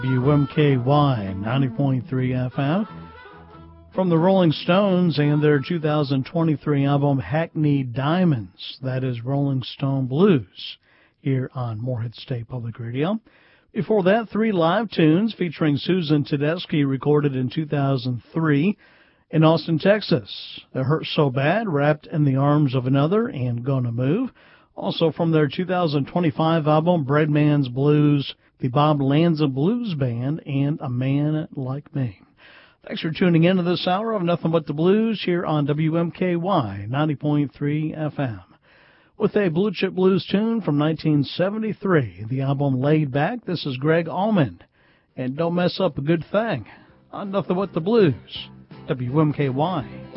WMKY 90.3 FM. From the Rolling Stones and their 2023 album Hackneyed Diamonds, that is Rolling Stone Blues, here on Morehead State Public Radio. Before that, 3 live tunes featuring Susan Tedeschi, recorded in 2003 in Austin, Texas. It Hurts So Bad, Wrapped in the Arms of Another, and Gonna Move. Also from their 2025 album Breadman's Blues, the Bob Lanza Blues Band, and A Man Like Me. Thanks for tuning in to this hour of Nothing But the Blues here on WMKY 90.3 FM. With a Blue Chip Blues tune from 1973, the album Laid Back, this is Greg Allman. And don't mess up a good thing on Nothing But the Blues, WMKY.